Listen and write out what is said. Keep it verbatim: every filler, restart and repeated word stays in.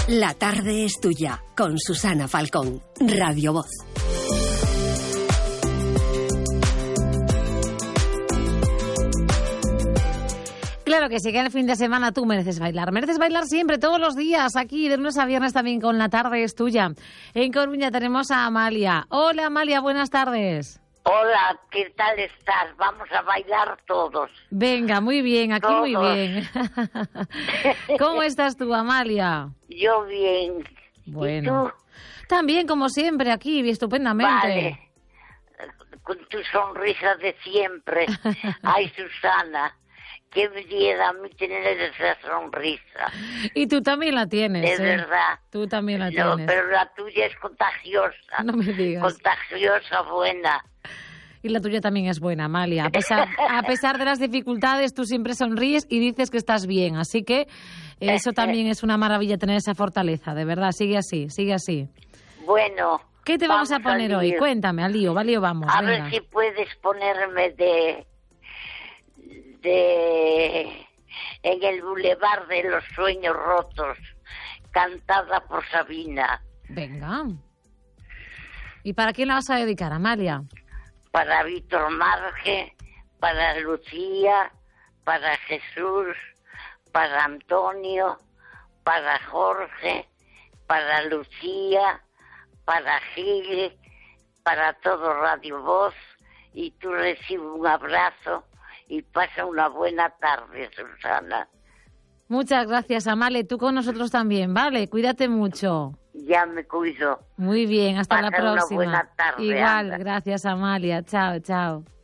La tarde es tuya, con Susana Falcón, Radio Voz. Claro que sí, que el fin de semana tú mereces bailar. Mereces bailar siempre, todos los días, aquí de lunes a viernes también con La tarde es tuya. En Coruña tenemos a Amalia. Hola Amalia, buenas tardes. Hola, ¿qué tal estás? Vamos a bailar todos. Venga, muy bien, aquí todos. Muy bien. ¿Cómo estás tú, Amalia? Yo bien. Bueno. ¿Y tú? También, como siempre, aquí, estupendamente. Vale. Con tu sonrisa de siempre. Ay, Susana, qué belleza a mí tener esa sonrisa. Y tú también la tienes. De ¿eh? verdad. Tú también la no, tienes. pero la tuya es contagiosa. No me digas. Contagiosa, buena. Y la tuya también es buena, Amalia. A pesar, a pesar de las dificultades, tú siempre sonríes y dices que estás bien. Así que eso también es una maravilla, tener esa fortaleza, de verdad. Sigue así, sigue así. Bueno. ¿Qué te vamos, vamos a poner hoy? Cuéntame, al lío, al lío vamos. A venga. ver si puedes ponerme de... de... En el Boulevard de los Sueños Rotos, cantada por Sabina. Venga. ¿Y para quién la vas a dedicar, Amalia? Para Víctor Marge, para Lucía, para Jesús, para Antonio, para Jorge, para Lucía, para Gil, para todo Radio Voz, y tú recibes un abrazo y pasa una buena tarde, Susana. Muchas gracias, Amalia. Tú con nosotros también, ¿vale? Cuídate mucho. Ya me cuido. Muy bien, hasta pasa la próxima. Una buena tarde. Igual, anda. Gracias, Amalia. Chao, chao.